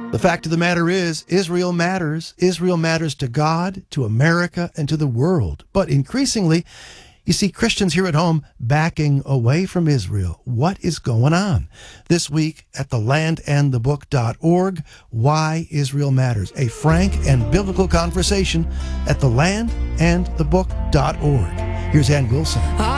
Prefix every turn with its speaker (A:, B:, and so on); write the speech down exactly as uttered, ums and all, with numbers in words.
A: The fact of the matter is, Israel matters. Israel matters to God, to America, and to the world. But increasingly, you see Christians here at home backing away from Israel. What is going on? This week at the land and the book dot org, Why Israel Matters, a frank and biblical conversation at the land and the book dot org. Here's Ann Wilson.